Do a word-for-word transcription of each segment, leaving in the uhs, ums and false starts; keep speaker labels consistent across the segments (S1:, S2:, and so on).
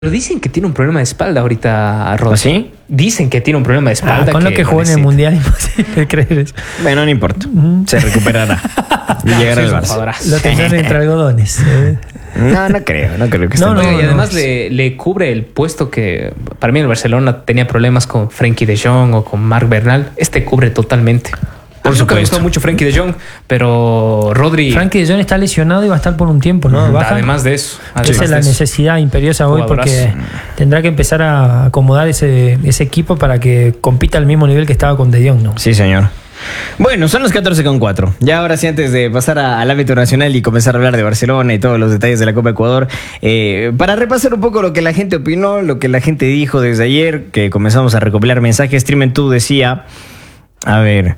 S1: Pero dicen que tiene un problema de espalda ahorita, Rodri.
S2: ¿Sí?
S1: Dicen que tiene un problema de espalda.
S2: Ah, con
S1: que
S2: lo que jugó en el Mundial, imposible creer eso.
S3: Bueno, no importa. Se recuperará. Y llegará al Barça.
S2: Lo tendrán entre algodones. ¿eh?
S3: No, no creo. No creo que esté
S2: No, no,
S1: y
S2: no,
S1: además
S2: no.
S1: le, le cubre el puesto que para mí el Barcelona tenía problemas con Frenkie de Jong o con Marc Bernal. Este cubre totalmente. Por supuesto. Me gustó mucho Frenkie de Jong, pero Rodri.
S2: Frenkie de Jong está lesionado y va a estar por un tiempo, ¿no? Baja.
S1: Además de eso. Además
S2: Esa es la
S1: de eso.
S2: necesidad imperiosa hoy, porque tendrá que empezar a acomodar ese, ese equipo para que compita al mismo nivel que estaba con De Jong, ¿no?
S3: Sí, señor. Bueno, son los catorce con cuatro. Ya ahora sí, antes de pasar a, al ámbito nacional y comenzar a hablar de Barcelona y todos los detalles de la Copa Ecuador, eh, para repasar un poco lo que la gente opinó, lo que la gente dijo desde ayer, que comenzamos a recopilar mensajes. Trimentú decía, a ver,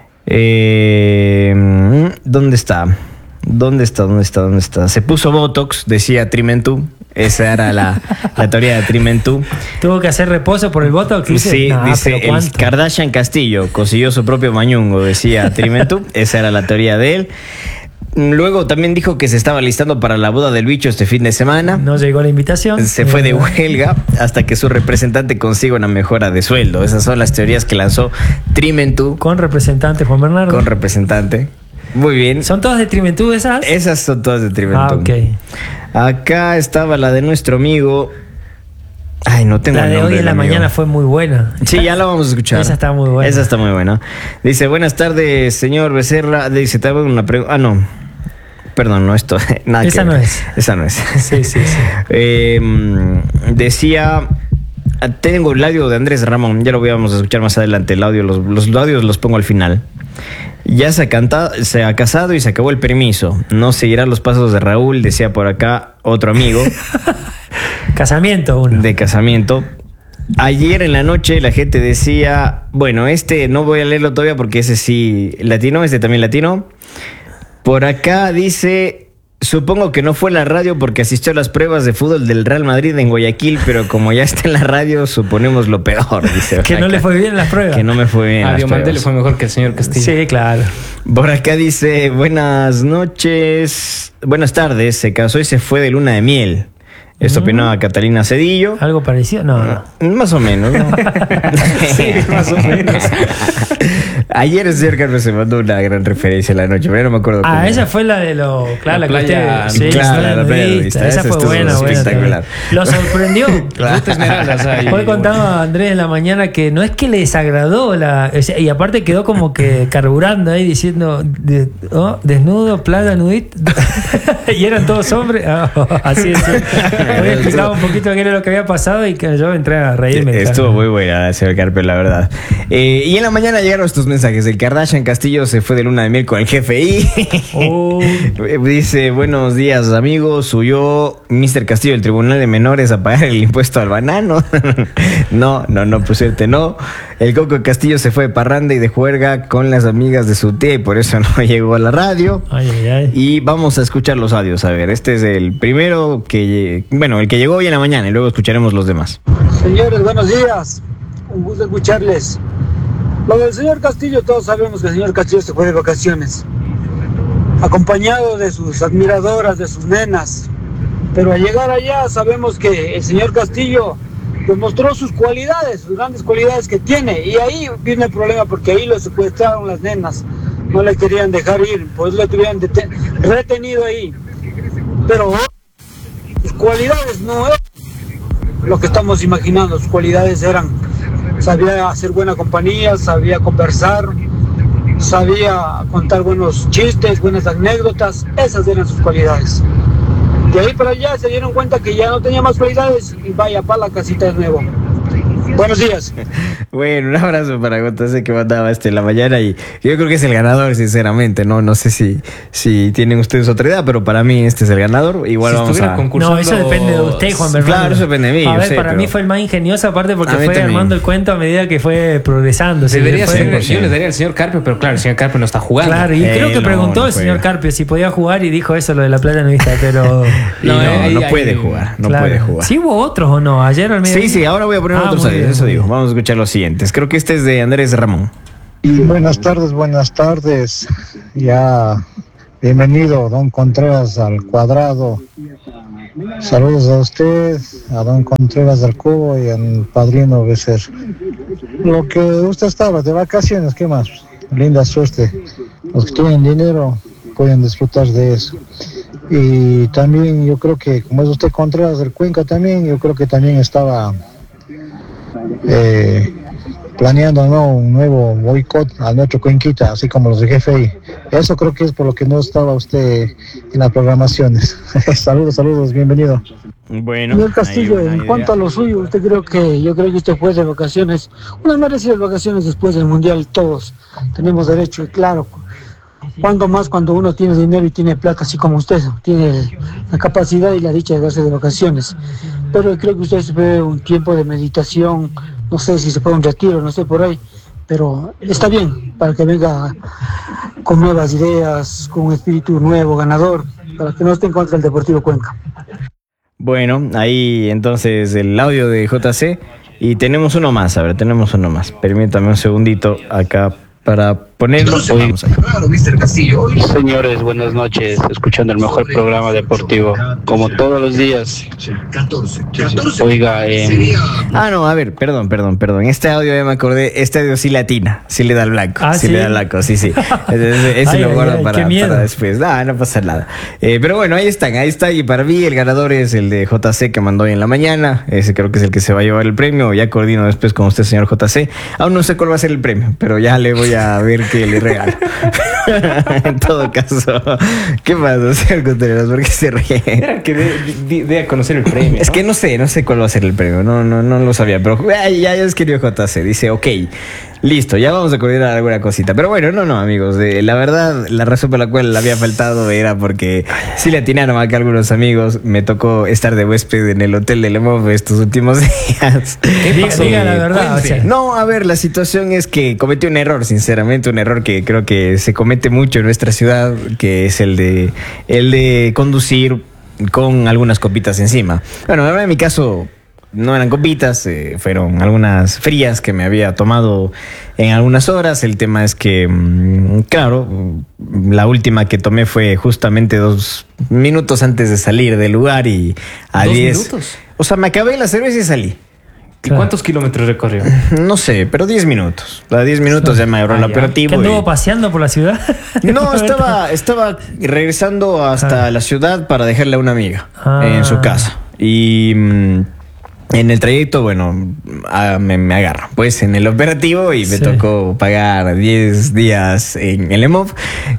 S3: eh, ¿dónde está? ¿Dónde está? ¿Dónde está? ¿Dónde está? Se puso Botox, decía Trimentú. Esa era la, la teoría de Trimentú.
S2: ¿Tuvo que hacer reposo por el Botox? Dice,
S3: Sí,
S2: nah,
S3: dice
S2: pero
S3: el Kardashian Castillo consiguió su propio mañungo, decía Trimentú. Esa era la teoría de él. Luego también dijo que se estaba listando para la boda del bicho este fin de semana.
S2: No llegó la invitación.
S3: Se fue de huelga hasta que su representante consiga una mejora de sueldo. Esas son las teorías que lanzó Trimentú.
S2: Con representante Juan Bernardo.
S3: Con representante. Muy bien.
S2: ¿Son todas de Trimentú esas?
S3: Esas son todas de Trimentú.
S2: Ah, ok.
S3: Acá estaba la de nuestro amigo. Ay, no tengo
S2: La
S3: el
S2: de
S3: nombre
S2: hoy en la
S3: del amigo.
S2: mañana fue muy buena.
S3: Sí, ya la vamos a escuchar.
S2: Esa está muy buena.
S3: Esa está muy buena. Dice, buenas tardes, señor Becerra. Dice, te hago una pregunta. Ah, no. Perdón, no, esto. Nada
S2: Esa
S3: que
S2: no
S3: ver.
S2: es.
S3: Esa no es.
S2: Sí, sí, sí.
S3: Eh, decía, tengo el audio de Andrés Ramón. Ya lo vamos a escuchar más adelante. El audio, los, los audios los pongo al final. Ya se ha, cantado, se ha casado y se acabó el permiso. No seguirá los pasos de Raúl, decía por acá otro amigo.
S2: Casamiento uno.
S3: De casamiento. Ayer en la noche la gente decía, bueno, este no voy a leerlo todavía porque ese sí latino, este también latino. Por acá dice, supongo que no fue a la radio porque asistió a las pruebas de fútbol del Real Madrid en Guayaquil, pero como ya está en la radio, suponemos lo peor, dice.
S2: Que no le fue bien en las pruebas.
S3: Que no me fue bien en
S1: A
S3: las
S1: Diomande le
S3: pruebas.
S1: fue mejor que el señor Castillo.
S2: Sí, claro.
S3: Por acá dice, buenas noches, buenas tardes, se casó y se fue de luna de miel. Esto opinaba Catalina Cedillo.
S2: ¿Algo parecido? No, no.
S3: Más o menos, ¿no?
S1: Sí, más o menos.
S3: Ayer el señor Carlos se mandó una gran referencia en la noche, pero no me acuerdo.
S2: Ah,
S3: cómo
S2: esa
S3: era.
S2: fue la de lo. Claro,
S1: La
S2: la, que
S1: playa-
S2: usted. Sí,
S3: claro,
S2: la
S3: la playa
S2: nudista.
S3: nudista.
S2: Esa
S3: Esa
S2: fue
S3: estuvo
S2: buena, buena.
S3: espectacular.
S2: también. Lo sorprendió.
S1: Ruta Esmeralda, o sea, y-
S2: Hoy contaba Andrés en la mañana que no es que le desagradó la. O sea, y aparte quedó como que carburando ahí diciendo de- oh, desnudo, playa nudista. Y eran todos hombres. Oh, así es. Hoy explicaba un poquito qué era lo que había pasado y que yo entré a reírme.
S3: Eh,
S2: claro.
S3: Estuvo muy buena, señor Carpio, la verdad. Eh, y en la mañana llegaron estos mensajes. El Kardashian Castillo se fue de luna de miel con el jefe I.
S2: Oh.
S3: Dice, buenos días, amigos. Huyó mister Castillo del Tribunal de Menores a pagar el impuesto al banano. No, no, no, por suerte no. El Coco Castillo se fue de parranda y de juerga con las amigas de su tía y por eso no llegó a la radio.
S2: Ay, ay, ay.
S3: Y vamos a escuchar los audios. A ver, este es el primero que... Bueno, el que llegó hoy en la mañana y luego escucharemos los demás.
S4: Señores, buenos días. Un gusto escucharles. Lo del señor Castillo, todos sabemos que el señor Castillo se fue de vacaciones, acompañado de sus admiradoras, de sus nenas. Pero al llegar allá sabemos que el señor Castillo demostró sus cualidades, sus grandes cualidades que tiene. Y ahí viene el problema, porque ahí lo secuestraron las nenas. No le querían dejar ir, pues lo tuvieron deten- retenido ahí. Pero sus cualidades no eran lo que estamos imaginando. Sus cualidades eran, sabía hacer buena compañía, sabía conversar, sabía contar buenos chistes, buenas anécdotas. Esas eran sus cualidades. De ahí para allá se dieron cuenta que ya no tenía más cualidades y vaya para la casita de nuevo. Buenos días.
S3: Bueno, un abrazo para Gotase que mandaba este en la mañana y yo creo que es el ganador, sinceramente. No, no sé si, si tienen ustedes otra idea, pero para mí este es el ganador. Igual
S1: Si
S3: vamos
S1: estuviera
S3: a...
S1: concursando-
S2: No, eso depende de usted, Juan Bernardo.
S3: Claro, eso depende de mí,
S2: A
S3: yo
S2: ver,
S3: sé,
S2: para
S3: pero-
S2: mí fue el más ingenioso, aparte porque
S3: A mí
S2: fue
S3: también.
S2: armando el cuento a medida que fue progresando. Se
S1: Debería
S2: le fue-
S1: ser,
S3: cien por ciento.
S1: yo le daría al señor Carpio, pero claro, el señor Carpio no está jugando.
S2: Claro, y
S3: Eh,
S2: creo que
S3: no,
S2: preguntó
S3: no
S2: el señor
S3: juega.
S2: Carpio si podía jugar y dijo eso, lo de la playa nudista, pero...
S3: Y no,
S1: No,
S3: no,
S1: ahí- ahí-
S3: puede
S1: ahí-
S3: jugar, no
S2: claro.
S3: puede jugar.
S2: ¿Sí hubo otros o no? Ayer al mediodía.
S3: Sí, sí, ahora voy a poner
S2: Ah,
S3: otros
S2: muy
S3: audios,
S2: bien,
S3: eso
S2: muy
S3: digo.
S2: bien.
S3: Vamos a escuchar los siguientes. Creo que este es de Andrés Ramón.
S5: Buenas tardes, buenas tardes. Ya bienvenido, don Contreras, al cuadrado. Saludos a usted, a don Contreras del Cubo y al padrino Becer. Lo que usted estaba de vacaciones, ¿qué más? Linda suerte. Los que tienen dinero pueden disfrutar de eso. Y también yo creo que, como es usted Contreras del Cuenca también, yo creo que también estaba eh, planeando, ¿no?, un nuevo boicot al Metro Cuenquita, así como los de G F I. Eso creo que es por lo que no estaba usted en las programaciones. Saludos, saludos, bienvenido.
S3: Bueno,
S4: Señor Castillo, en
S3: idea.
S4: cuanto a lo suyo, usted creo que, yo creo que usted fue de vacaciones, unas merecidas vacaciones después del Mundial, todos tenemos derecho, y claro, cuando más cuando uno tiene dinero y tiene plata, así como usted, tiene la capacidad y la dicha de darse de vacaciones. Pero creo que usted se fue un tiempo de meditación, no sé si se fue un retiro, no sé por ahí, pero está bien para que venga con nuevas ideas, con un espíritu nuevo, ganador, para que no esté en contra del Deportivo Cuenca.
S3: Bueno, ahí entonces el audio de J C y tenemos uno más, a ver, tenemos uno más. Permítame un segundito acá para ponerlo. Vamos ahí.
S6: Señores, buenas noches, escuchando el mejor programa deportivo, como todos los días. Oiga, eh,
S3: Ah, no, a ver, perdón, perdón, perdón. Este audio ya me acordé, este audio sí latina, sí le da al blanco.
S2: Ah,
S3: sí,
S2: ¿sí?
S3: le da al blanco, sí, sí. Ese, ese
S2: Ay,
S3: lo
S2: ay,
S3: guardo
S2: ay,
S3: para,
S2: qué miedo.
S3: para después. No, no pasa nada. Eh, pero bueno, ahí están, ahí está. Y para mí el ganador es el de J C que mandó hoy en la mañana. Ese creo que es el que se va a llevar el premio. Ya coordino después con usted, señor J C. Aún no sé cuál va a ser el premio, pero ya le voy a ver qué le regalo. En todo caso, ¿qué pasa, señor Contreras? ¿Por qué se ríe?
S1: Era que dé de, de a conocer el premio.
S3: Es
S1: ¿no?
S3: que no sé, no sé cuál va a ser el premio, no, no, no lo sabía, pero ay, ya, ya escribió J C, dice, ok, listo, ya vamos a coordinar alguna cosita. Pero bueno, no, no, amigos, eh, la verdad, la razón por la cual le había faltado era porque sí le atinaron acá algunos amigos, me tocó estar de huésped en el hotel de Lemov estos últimos días.
S2: Diga, diga la verdad. O sea,
S3: No, a ver, la situación es que cometí un error, sinceramente, un error que creo que se comete mucho en nuestra ciudad, que es el de, el de conducir con algunas copitas encima. Bueno, en mi caso no eran copitas, eh, fueron algunas frías que me había tomado en algunas horas. El tema es que, mmm, claro, la última que tomé fue justamente dos minutos antes de salir del lugar y a
S1: ¿Dos
S3: diez.
S1: minutos?
S3: O sea, me acabé la cerveza y salí.
S1: ¿Y cuántos kilómetros recorrió?
S3: No sé, pero diez minutos. A diez minutos ya me agarró
S1: Ah,
S3: el
S1: ya.
S3: operativo.
S2: ¿que anduvo
S3: y-
S2: paseando por la ciudad?
S3: No, estaba, estaba regresando hasta
S2: Ah.
S3: la ciudad para dejarle a una amiga
S2: Ah.
S3: en su casa. Y mm, en el trayecto, bueno, ah, me, me agarro pues en el operativo y me
S2: Sí.
S3: tocó pagar diez días en el EMOV.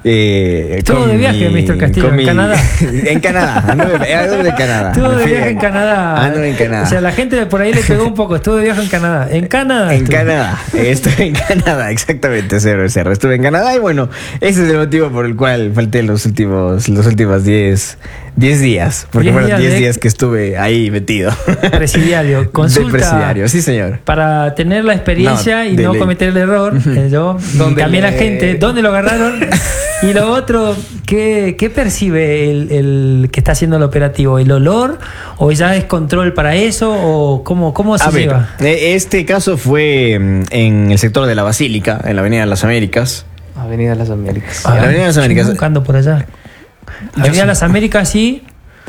S3: Eh,
S2: Estuvo
S3: con
S2: de viaje, mister Castillo,
S3: con
S2: en Canadá.
S3: En Canadá, anduve, anduve en Canadá.
S2: Estuvo
S3: Me
S2: de
S3: fui
S2: viaje
S3: a-
S2: en Canadá.
S3: Anduve en Canadá.
S2: O sea, la gente de por ahí le pegó un poco. Estuvo de viaje en Canadá. En Canadá.
S3: En
S2: estuvo.
S3: Canadá, estuve en Canadá, exactamente, Cerro Cerro. Estuve en Canadá y bueno, ese es el motivo por el cual falté los últimos, los últimos diez días, porque
S2: diez
S3: fueron
S2: días
S3: diez
S2: de-
S3: días que estuve ahí metido.
S2: Presidiario.
S3: De
S2: Consulta.
S3: presidiario, sí señor.
S2: Para tener la experiencia
S3: No,
S2: y
S3: de
S2: no
S3: ley.
S2: cometer el error, eh, yo, y
S1: ¿Dónde
S2: también
S1: le-
S2: la gente, ¿dónde lo agarraron? Y lo otro, ¿qué, qué percibe el, el que está haciendo el operativo? ¿El olor? ¿O ya es control para eso? ¿O cómo, cómo se
S3: A ver,
S2: lleva?
S3: eh, este caso fue mm, en el sector de la Basílica, en la Avenida de las Américas.
S1: Avenida Las Américas.
S3: Ah, la Avenida de las
S2: yo
S3: Américas.
S2: nunca ando por allá. Avenida Las Américas, sí.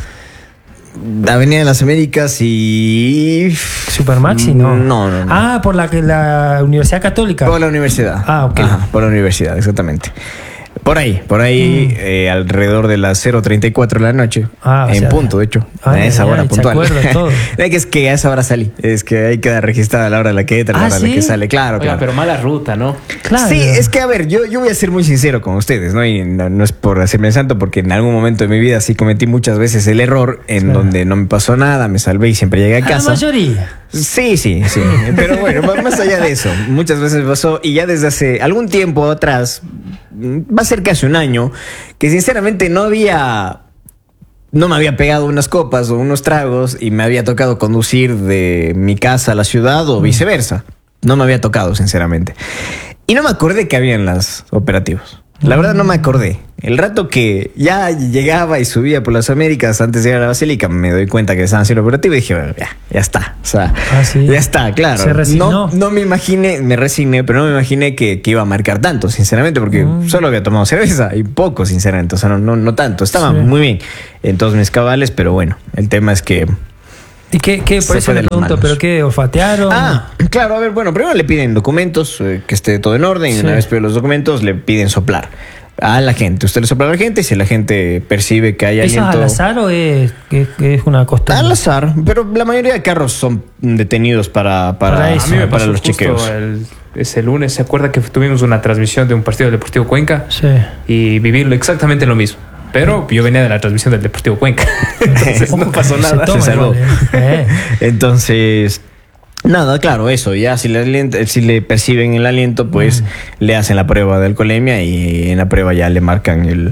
S3: La Avenida de las Américas y...
S2: Supermaxi, no.
S3: No, no, no.
S2: Ah, por la, la Universidad Católica.
S3: Por la universidad.
S2: Ah, ok.
S3: Ajá, por la universidad, exactamente. Por ahí, por ahí,
S2: Mm.
S3: eh, alrededor de las cero treinta y cuatro de la noche.
S2: Ah, o
S3: en
S2: sea,
S3: punto, de hecho.
S2: ay,
S3: a esa
S2: ay,
S3: hora
S2: ay, se
S3: puntual.
S2: acuerda todo.
S3: Es que es que a esa hora salí. Es que ahí queda registrada la hora a la que entra, la
S2: Ah,
S3: hora a la
S2: ¿sí?
S3: que sale. Claro,
S1: Oiga,
S3: claro.
S1: pero mala ruta, ¿no?
S2: Claro.
S3: Sí, es que a ver, yo, yo voy a ser muy sincero con ustedes, ¿no? Y no, no es por hacerme santo, porque en algún momento de mi vida sí cometí muchas veces el error en
S2: Claro.
S3: donde no me pasó nada, me salvé y siempre llegué a
S2: A la
S3: casa.
S2: mayoría.
S3: Sí, sí, sí. Pero bueno, va- más allá de eso, muchas veces pasó y ya desde hace algún tiempo atrás, mm, va a ser casi un año, que sinceramente no había, no me había pegado unas copas o unos tragos y me había tocado conducir de mi casa a la ciudad o viceversa. No me había tocado, sinceramente. Y no me acordé que habían los operativos. La verdad no me acordé. El rato que ya llegaba y subía por las Américas antes de ir a la Basílica, me doy cuenta que estaban haciendo operativo y dije, bueno, ya, ya está. O sea,
S2: ah, ¿sí?
S3: ya está, claro.
S2: Se resignó.
S3: No, no me imaginé, me resigné, pero no me imaginé que, que iba a marcar tanto, sinceramente, porque mm. solo había tomado cerveza y poco, sinceramente. O sea, no, no, no tanto. Estaba sí. muy bien en todos mis cabales, pero bueno, el tema es que...
S2: ¿Y qué, qué por eso le pregunto, pero qué, olfatearon?
S3: Ah, claro, a ver, bueno, primero le piden documentos, eh, que esté todo en orden, sí. y una vez pide los documentos, le piden soplar a la gente. Usted le sopla a la gente y si la gente percibe que hay aliento...
S2: ¿Eso es al azar o es, es, es una costumbre?
S3: Al azar, pero la mayoría de carros son detenidos para, para,
S1: para, eso. A mí me
S3: para los
S1: justo
S3: chequeos.
S1: El, ese lunes, ¿se acuerda que tuvimos una transmisión de un partido del Deportivo Cuenca?
S2: Sí.
S1: Y vivirlo exactamente lo mismo. Pero yo venía de la transmisión del Deportivo Cuenca. Entonces no pasó nada.
S3: Se, se salvó. Eh. Entonces, nada, claro, eso. Ya si le, aliento, si le perciben el aliento, pues mm. le hacen la prueba de alcoholemia y en la prueba ya le marcan el,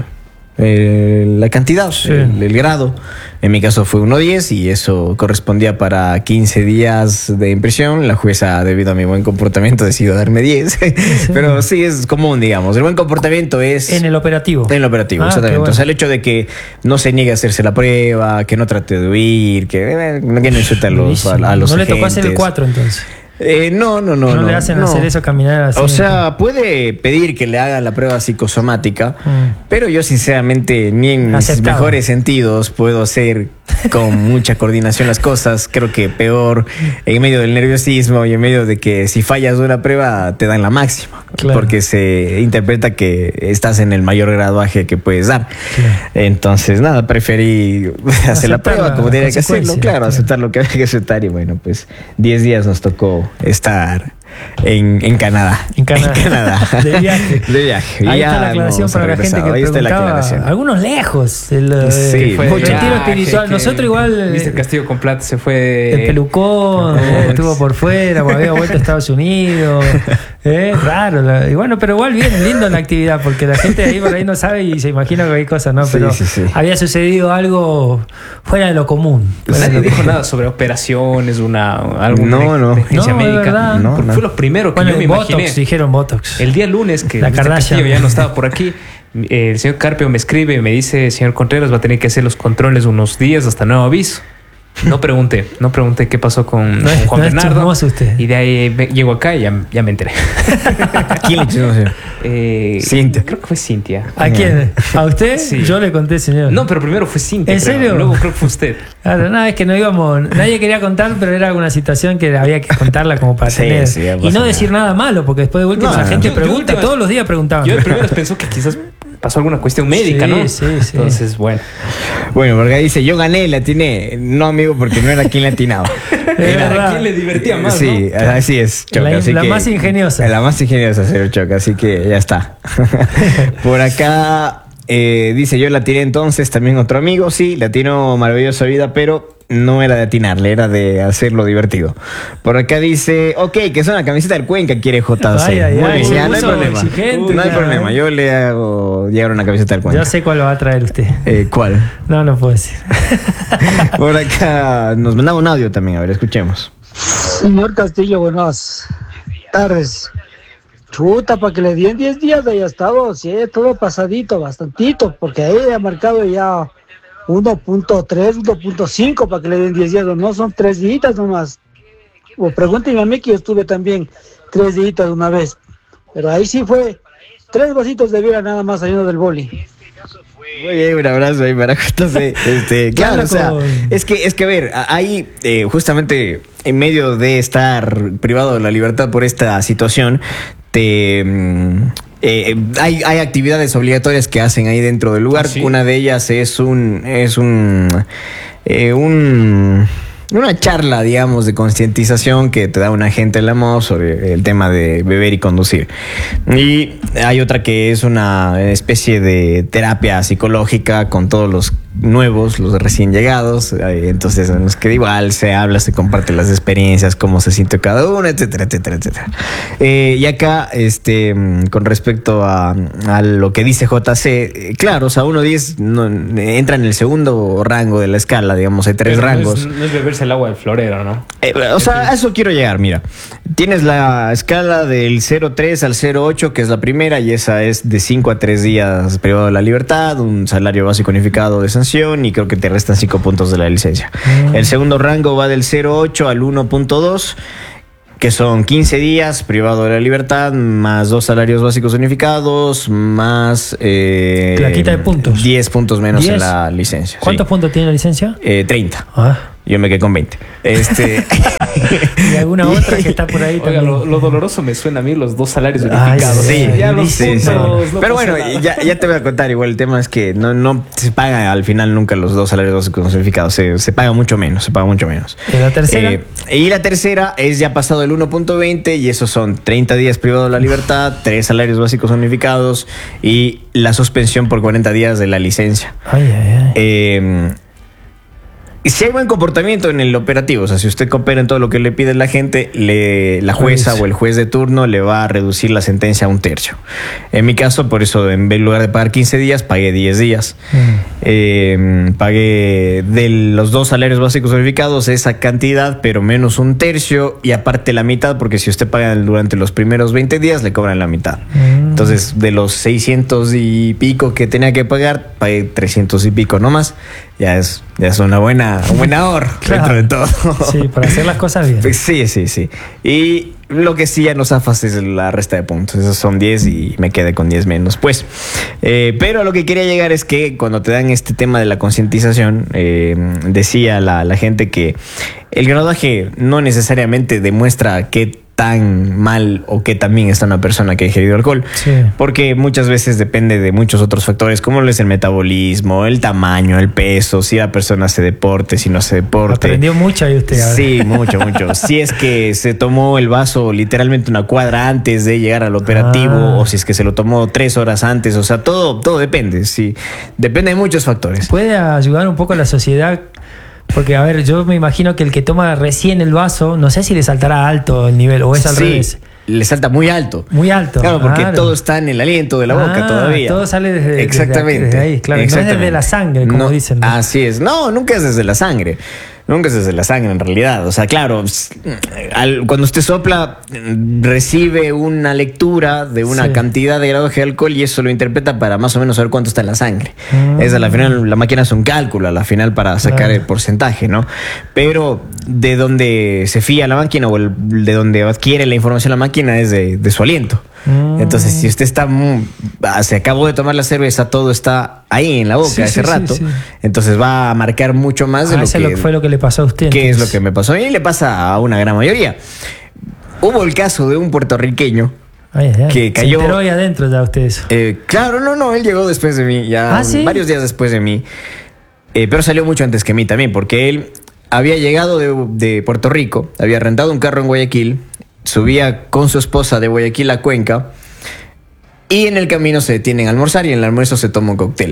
S3: el la cantidad, sí. el, el grado. En mi caso fue uno diez y eso correspondía para quince días de prisión. La jueza, debido a mi buen comportamiento, decidió darme diez. Sí. Pero sí es común, digamos. El buen comportamiento es...
S2: En el operativo.
S3: En el operativo, ah, exactamente. Bueno. O sea, el hecho de que no se niegue a hacerse la prueba, que no trate de huir, que, eh, que no insulte a los, a, a los
S2: No
S3: agentes.
S2: Le tocó hacer el cuatro entonces.
S3: Eh, no, no, no.
S2: No,
S3: no
S2: le hacen
S3: no.
S2: hacer eso, caminar así.
S3: O sea, puede pedir que le haga la prueba psicosomática, mm. pero yo sinceramente ni en
S2: Aceptado.
S3: mis mejores sentidos puedo hacer con mucha coordinación las cosas. Creo que peor en medio del nerviosismo y en medio de que si fallas una prueba te dan la máxima, claro. porque se interpreta que estás en el mayor graduaje que puedes dar. Claro. Entonces, nada, preferí hacer aceptar la prueba como tenía que hacerlo, claro, claro, aceptar lo que había que aceptar y bueno, pues diez días nos tocó estar en, en Canadá.
S2: En Canadá.
S3: En Canadá.
S2: De viaje.
S3: De viaje.
S2: Ahí ya está la aclaración para la gente que
S3: Ahí
S2: preguntaba. Algunos lejos. El,
S3: sí,
S2: el retiro espiritual. Nosotros igual...
S1: mister Castillo con Plata se fue...
S2: El pelucón, eh, estuvo por fuera, había vuelto a Estados Unidos. Eh, raro. La, y bueno, pero igual bien, lindo la actividad, porque la gente ahí por ahí no sabe y se imagina que hay cosas, ¿no? Pero sí, sí, sí. había sucedido algo fuera de lo común.
S1: Nadie dijo nada sobre operaciones, una alguna
S3: no, no.
S1: emergencia
S2: no,
S1: médica.
S2: No,
S1: porque
S2: no.
S1: fue lo primero que
S2: bueno,
S1: yo me
S2: Botox,
S1: imaginé.
S2: Dijeron Botox.
S1: El día lunes que
S2: la
S1: mister Castillo ya no estaba por aquí, el señor Carpio me escribe y me dice, señor Contreras, va a tener que hacer los controles unos días hasta nuevo aviso. No pregunté, no pregunté qué pasó con,
S2: no es,
S1: con Juan
S2: no
S1: Bernardo.
S2: Usted.
S1: Y de ahí me, llego acá y ya, ya me enteré.
S3: ¿Quién le chismoseó?
S1: Eh,
S3: Cintia.
S1: Creo que fue Cintia.
S2: ¿A quién? ¿A usted?
S1: Sí.
S2: Yo le conté, señor.
S1: No, pero primero fue Cintia.
S2: ¿En serio?
S1: Creo. Luego creo que fue usted.
S2: Claro, no, es que no íbamos. Nadie quería contar, pero era alguna situación que había que contarla como para sí, tener. Sí, y no decir nada malo, porque después de última no, la gente yo, pregunta, yo últimas, todos los días preguntaban.
S1: Yo de primero pensó que quizás pasó alguna cuestión médica,
S2: sí,
S1: ¿no?
S2: Sí, sí.
S1: Entonces, bueno.
S3: Bueno, porque dice, yo gané, la atiné. No, amigo, porque no era quien la atinaba.
S1: Era quien le divertía más,
S3: sí,
S1: ¿no?
S3: así es, Choca.
S2: La,
S3: así
S2: la
S3: que,
S2: más ingeniosa.
S3: La más ingeniosa, señor Choca, así que ya está. Por acá eh, dice, yo la tiré entonces, también otro amigo, sí, la tiró maravillosa vida, pero no era de atinarle, era de hacerlo divertido. Por acá dice, ok, que es una camiseta del Cuenca, quiere J C.
S2: Ay, ay,
S3: Muy
S2: ay,
S3: bien, ya no hay problema.
S2: Exigente,
S3: no hay
S2: ya,
S3: problema, yo le hago llegar una camiseta del Cuenca.
S2: Yo sé cuál va a traer usted.
S3: Eh, ¿Cuál?
S2: No, no puedo decir.
S3: Por acá nos mandaba un audio también, a ver, escuchemos.
S4: Señor Castillo, buenas tardes. Chuta, para que le den diez días de ya estado, sí, todo pasadito, bastantito, porque ahí ha marcado ya uno punto tres, uno punto cinco para que le den diez días, no son tres días nomás. O pregúntenme a mí que yo estuve también tres días de una vez, pero ahí sí fue tres vasitos de vida nada más saliendo del boli.
S3: Muy bien, un abrazo ahí para entonces, este, claro, o sea, es que, es que a ver, ahí eh, justamente en medio de estar privado de la libertad por esta situación, te... Eh, hay, hay actividades obligatorias que hacen ahí dentro del lugar. ¿Sí? Una de ellas es un es un eh, un una charla, digamos, de concientización que te da un agente de la M O sobre el tema de beber y conducir. Y hay otra que es una especie de terapia psicológica con todos los nuevos, los recién llegados. Eh, entonces, en los que igual se habla, se comparte las experiencias, cómo se siente cada uno, etcétera, etcétera, etcétera. Eh, y acá, este, con respecto a, a lo que dice J C, eh, claro, o sea, uno a diez no, entra en el segundo rango de la escala, digamos, hay tres
S1: Pero
S3: rangos.
S1: No es, no es beberse el agua del florero, ¿no?
S3: Eh, o sea, a eso quiero llegar, mira. Tienes la escala del cero tres al cero ocho, que es la primera, y esa es de cinco a tres días privado de la libertad, un salario básico unificado de sanción, y creo que te restan cinco puntos de la licencia. Mm. El segundo rango va del cero ocho al uno punto dos, que son quince días privado de la libertad, más dos salarios básicos unificados, más... Eh,
S2: la quita de puntos.
S3: diez puntos menos
S2: diez.
S3: En la licencia.
S2: ¿Cuántos
S3: sí.
S2: puntos tiene la licencia?
S3: Eh, treinta.
S2: Ah.
S3: Yo me quedé con veinte. Este...
S2: y alguna otra que está por ahí.
S1: Oiga,
S2: también.
S1: lo, lo doloroso me suena a mí los dos salarios
S2: Ay,
S1: unificados.
S3: sí,
S1: ya los
S3: sí,
S1: puntos,
S3: sí.
S1: no
S3: Pero
S1: pasa
S3: bueno,
S1: nada.
S3: ya, ya te voy a contar. Igual el tema es que no, no se paga al final nunca los dos salarios básicos unificados. Se, se paga mucho menos, se paga mucho menos.
S2: ¿Y la tercera?
S3: Eh, y la tercera es ya pasado el uno punto veinte, y esos son treinta días privado de la libertad, tres salarios básicos unificados y la suspensión por cuarenta días de la licencia.
S2: Ay, ay, ay.
S3: Eh, Si hay buen comportamiento en el operativo, o sea, si usted coopera en todo lo que le pide la gente, le, la jueza
S2: Pues.
S3: o el juez de turno le va a reducir la sentencia a un tercio. En mi caso, por eso, en lugar de pagar quince días, pagué diez días.
S2: Mm.
S3: Eh, pagué de los dos salarios básicos verificados esa cantidad, pero menos un tercio, y aparte la mitad, porque si usted paga durante los primeros veinte días, le cobran la mitad.
S2: Mm.
S3: Entonces, de los seiscientos y pico que tenía que pagar, pagué trescientos y pico nomás. Ya es, ya es una buena, un buen ahorro,
S2: Claro.
S3: dentro de todo.
S2: Sí, para hacer las cosas bien.
S3: Sí, sí, sí. Y lo que sí ya nos zafas es la resta de puntos. Esos son diez y me quedé con diez menos. Pues, eh, pero a lo que quería llegar es que cuando te dan este tema de la concientización, eh, decía la, la gente que el graduaje no necesariamente demuestra qué tan mal o qué tan bien está una persona que ha ingerido alcohol.
S2: Sí.
S3: Porque muchas veces depende de muchos otros factores, como es el metabolismo, el tamaño, el peso, si la persona hace deporte, si no hace deporte.
S2: Aprendió mucho ahí usted. ahora.
S3: Sí, mucho, mucho. Si es que se tomó el vaso literalmente una cuadra antes de llegar al operativo,
S2: Ah.
S3: o si es que se lo tomó tres horas antes, o sea, todo, todo depende. Sí, depende de muchos factores.
S2: ¿Puede ayudar un poco a la sociedad? Porque, a ver, yo me imagino que el que toma recién el vaso, no sé si le saltará alto el nivel, o es al
S3: Sí,
S2: revés.
S3: le salta muy alto.
S2: Muy alto.
S3: Claro, porque
S2: claro.
S3: todo está en el aliento de la boca
S2: Ah,
S3: todavía.
S2: todo sale desde-
S3: Exactamente.
S2: desde- desde ahí, claro, no es
S3: Exactamente.
S2: desde la sangre, como
S3: No,
S2: dicen, ¿no?
S3: Así es. No, nunca es desde la sangre. Nunca es desde la sangre, en realidad. O sea, claro, al- cuando usted sopla, recibe una lectura de una
S2: Sí.
S3: cantidad de grado de alcohol, y eso lo interpreta para más o menos saber cuánto está en la sangre.
S2: Mm.
S3: Es a la final, la máquina hace un cálculo a la final para sacar
S2: Claro.
S3: el porcentaje, ¿no? Pero de donde se fía la máquina, o el- de donde adquiere la información la máquina, es de, de su aliento.
S2: Mm.
S3: Entonces, si usted está, mm, ah, se acabó de tomar la cerveza, todo está ahí en la boca
S2: Sí,
S3: ese
S2: sí, sí,
S3: rato.
S2: sí.
S3: Entonces va a marcar mucho más de
S2: Ah,
S3: lo
S2: eso
S3: que,
S2: es lo que fue lo que le pasó a usted.
S3: que es lo
S2: entonces.
S3: que me pasó a mí y le pasa a una gran mayoría. Hubo el caso de un puertorriqueño.
S2: Ay, ay, ay.
S3: que cayó-
S2: Se enteró ahí adentro ya usted eso.
S3: Eh, claro, no, no, él llegó después de mí, ya
S2: ¿Ah, sí?
S3: varios días después de mí. Eh, pero salió mucho antes que mí también, porque él había llegado de, de Puerto Rico, había rentado un carro en Guayaquil, subía con su esposa de Guayaquil a Cuenca, y en el camino se detienen a almorzar, y en el almuerzo se toma un cóctel.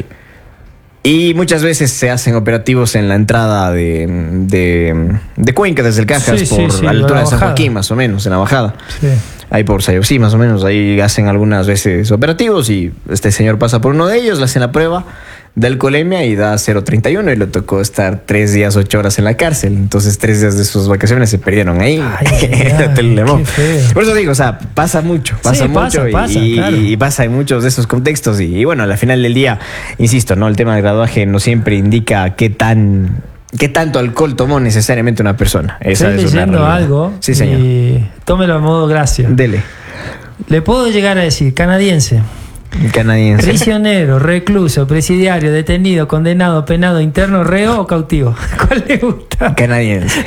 S3: Y muchas veces se hacen operativos en la entrada de, de, de Cuenca, desde el Cajas,
S2: Sí, sí,
S3: por
S2: sí,
S3: a la altura
S2: la
S3: de San
S2: bajada.
S3: Joaquín, más o menos, en la bajada.
S2: Sí.
S3: Ahí por Sayopsí, más o menos. Ahí hacen algunas veces operativos, y este señor pasa por uno de ellos, le hacen la prueba de alcoholemia y da cero punto treinta y uno, y le tocó estar tres días, ocho horas en la cárcel. Entonces, tres días de sus vacaciones se perdieron ahí.
S2: Ay, ay, ay,
S3: Te le mo.
S2: qué feo.
S3: Por eso digo, o sea, pasa mucho, pasa
S2: Sí,
S3: mucho
S2: pasa,
S3: y,
S2: pasa,
S3: y-
S2: claro.
S3: y pasa en muchos de esos contextos. Y, y bueno, al final del día, insisto, ¿no? El tema del graduaje no siempre indica qué tan... ¿Qué tanto alcohol tomó necesariamente una persona? Esa
S2: Estoy
S3: es una
S2: leyendo
S3: realidad.
S2: algo.
S3: Sí, señor.
S2: Y tómelo a modo gracia.
S3: Dele.
S2: Le puedo llegar a decir, canadiense,
S3: Canadiense.
S2: prisionero, recluso, presidiario, detenido, condenado, penado, interno, reo o cautivo. ¿Cuál le gusta?
S3: Canadiense.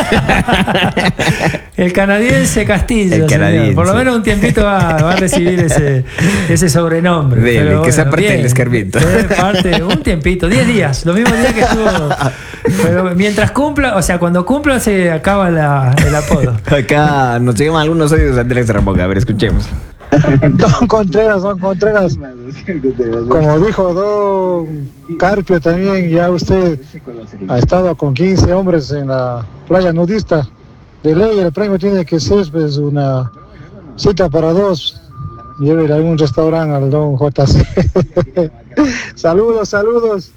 S2: El canadiense Castillo,
S3: El
S2: señor.
S3: canadiense.
S2: Por lo menos un tiempito va, va a recibir ese, ese sobrenombre.
S3: Dele,
S2: Pero
S3: que sea parte
S2: bien.
S3: del escarmiento.
S2: Es parte, un tiempito, diez días, los mismos días que estuvo. Pero mientras cumpla, o sea, cuando cumpla se acaba la, el apodo.
S3: Acá nos llegan algunos audios de Andrés Ramboca. A ver, escuchemos.
S5: Don Contreras, Don Contreras. Como dijo Don Carpio también, ya usted ha estado con quince hombres en la playa nudista. De ley el premio tiene que ser pues, una cita para dos. Lleve a algún restaurante al Don J C. Saludos, saludos.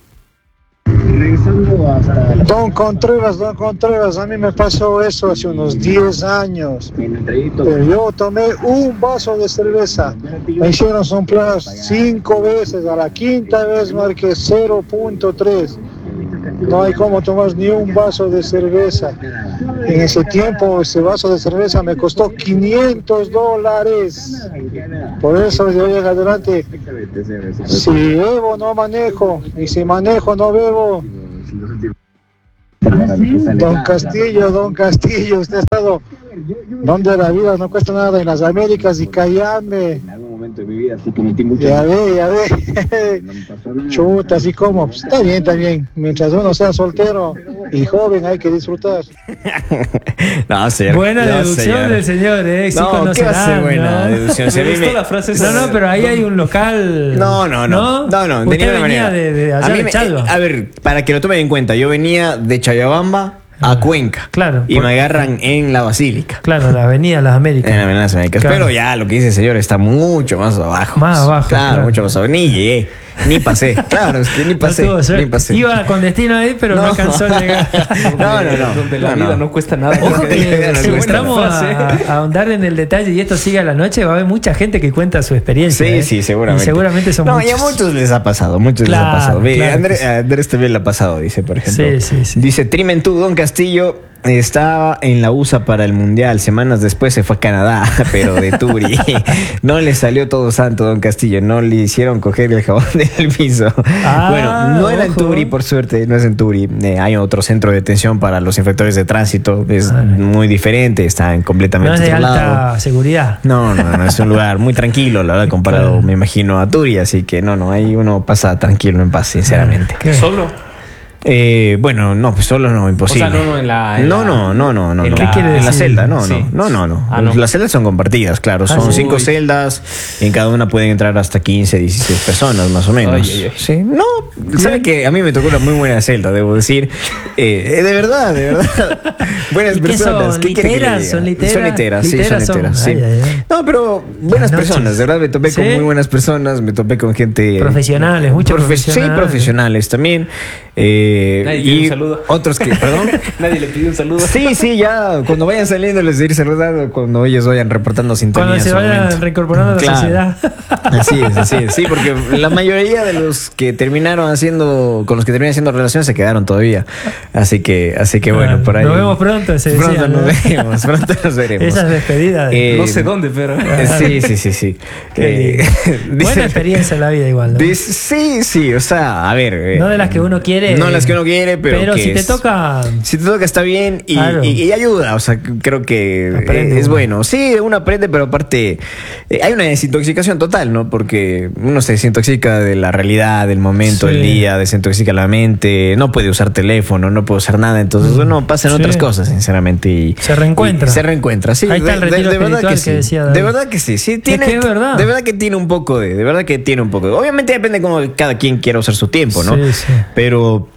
S5: Don Contreras, Don Contreras, a mí me pasó eso hace unos diez años. Yo tomé un vaso de cerveza, me hicieron soplar cinco veces, a la quinta vez marqué cero punto tres. No hay como tomar ni un vaso de cerveza. En ese tiempo ese vaso de cerveza me costó quinientos dólares. Por eso de hoy en adelante, si bebo no manejo, y si manejo no bebo. Don Castillo, Don Castillo, usted ha estado donde la vida no cuesta nada, en las Américas y Cayambe. Ya ve, ya ve. Chuta, así como, pues, está bien, está bien. Mientras uno sea soltero y joven hay que disfrutar.
S3: No, señor.
S2: Buena
S3: no,
S2: deducción
S3: señor.
S2: del señor, eh. Sí,
S3: no, ¿qué va a ser buena
S2: ¿no?
S3: deducción? Se
S1: Me gustó
S3: vive...
S1: la frase
S2: No, no, pero ahí hay un local.
S3: No, no, no. No, no, de
S2: Usted
S3: ninguna
S2: venía
S3: manera.
S2: de, de allá
S3: a, mí
S2: de
S3: me-
S2: Chalva.
S3: a ver, para que lo tomen en cuenta, yo venía de Chayabamba a Cuenca.
S2: Claro,
S3: Y
S2: por-
S3: me agarran en la Basílica.
S2: Claro, la avenida de las Américas.
S3: En la Avenida de las Américas.
S2: Claro.
S3: Pero ya lo que dice el señor está mucho más abajo.
S2: Más abajo,
S3: Claro,
S2: claro.
S3: mucho más abajo. Ni llegué, ni pasé. Claro, es que ni
S2: No
S3: pasé.
S2: tuvo suerte.
S3: Ni pasé.
S2: Iba con destino ahí, pero no,
S3: No.
S2: alcanzó a llegar.
S3: No, no, no.
S1: Donde la
S3: No,
S1: vida
S3: no.
S1: no cuesta nada.
S2: Ojo
S3: Qué
S2: que
S3: buena
S2: si entramos
S1: frase.
S2: a, a ahondar en el detalle y esto sigue a la noche, va a haber mucha gente que cuenta su experiencia.
S3: Sí,
S2: ¿eh?
S3: sí, seguramente.
S2: Y seguramente son
S3: No,
S2: muchos.
S3: y a muchos les ha pasado, muchos
S2: Claro,
S3: les ha pasado. Ve,
S2: claro
S3: Andrés,
S2: que sí.
S3: a Andrés también le ha pasado, dice, por ejemplo.
S2: Sí, sí, sí.
S3: Dice, Trimentú, Don Castillo estaba en la U S A para el Mundial. Semanas después se fue a Canadá, pero de Turi. No le salió todo santo, Don Castillo. No le hicieron coger el jabón del piso.
S2: Ah,
S3: bueno, no era en
S2: ojo.
S3: Turi, por suerte, no es en Turi. Eh, hay otro centro de detención para los infractores de tránsito. Es
S2: Vale.
S3: muy diferente, está en completamente
S2: No es de
S3: otro
S2: alta
S3: lado.
S2: seguridad.
S3: No, no, no, es un lugar muy tranquilo, la verdad, comparado,
S2: Claro.
S3: me imagino, a Turi, así que no, no, ahí uno pasa tranquilo, en paz, sinceramente.
S2: ¿Qué?
S1: Solo.
S3: Eh, bueno, no, pues solo no, imposible.
S1: O sea, no, no, en la- en
S3: no,
S1: la-
S3: no, no, no, no,
S1: ¿en
S3: no.
S1: qué quiere
S3: En la
S2: decir?
S3: celda, no,
S1: Sí.
S3: no, no, no, no.
S1: Ah, no.
S3: Las celdas son compartidas, claro,
S2: Ah,
S3: son
S2: sí.
S3: cinco
S1: Uy.
S3: celdas, en cada una pueden entrar hasta quince, dieciséis personas, más o menos.
S1: Ay, ay, ay.
S3: Sí, no, sabe que a mí me tocó una muy buena celda, debo decir. Eh, eh, de verdad, de verdad. Buenas
S2: ¿Y qué
S3: personas.
S2: son?
S3: ¿Qué quiere que le
S2: ¿Literas?
S3: diga?
S2: ¿Son literas?
S3: Son literas, sí, son
S2: Literas son.
S3: literas, sí.
S2: Ay, ay, ay.
S3: No, pero buenas
S2: Las noches.
S3: personas, de verdad me topé con
S2: ¿Sí?
S3: muy buenas personas, me topé con gente
S2: Profesionales, muchos
S3: profe-
S2: profesionales.
S3: Sí, profesionales también. Eh,
S1: Nadie quiere
S3: y
S1: un saludo.
S3: otros que, perdón.
S1: Nadie le pidió un saludo.
S3: Sí, sí, ya cuando vayan saliendo les diré saludando, cuando ellos vayan reportando sintonía.
S2: Cuando
S3: en
S2: se
S3: su
S2: vayan
S3: momento.
S2: reincorporando a la
S3: Claro.
S2: sociedad.
S3: Así es, así es, sí, porque la mayoría de los que terminaron haciendo, con los que terminan haciendo relaciones se quedaron todavía. Así que, así que bueno, por ahí.
S2: Nos vemos pronto, se
S3: Pronto
S2: decía,
S3: nos
S2: ¿no?
S3: veremos, pronto nos veremos.
S2: Esas despedidas.
S3: Eh,
S1: No sé dónde, pero.
S3: Eh, Sí, sí, sí, sí.
S2: Qué
S3: Eh,
S2: lindo. Buena
S3: dice-
S2: experiencia en la vida igual, ¿no?
S3: dice- sí, sí, o sea, a ver. eh,
S2: No de las que uno quiere.
S3: No las que uno quiere, pero.
S2: Pero
S3: que
S2: si te
S3: es-
S2: toca.
S3: Si te toca está bien y,
S2: Claro.
S3: y- y ayuda, o sea, creo que
S2: Aprende
S3: eh, es
S2: uno.
S3: bueno. Sí, uno aprende, pero aparte eh, hay una desintoxicación total, ¿no? Porque uno se desintoxica de la realidad, del momento,
S2: Sí.
S3: del día, desintoxica la mente, no puede usar teléfono, no puede usar nada, entonces uno pasa en
S2: Sí.
S3: otras cosas, sinceramente. Y,
S2: Se reencuentra.
S3: y se reencuentra, sí.
S2: Ahí está el retiro
S3: verdad
S2: espiritual
S3: que sí.
S2: que decía David.
S3: De verdad que sí, sí. Tiene,
S2: que es verdad.
S3: De verdad que tiene un poco de, de verdad que tiene un poco de. Obviamente depende cómo cada quien quiera usar su tiempo, ¿no?
S2: Sí, sí.
S3: Pero.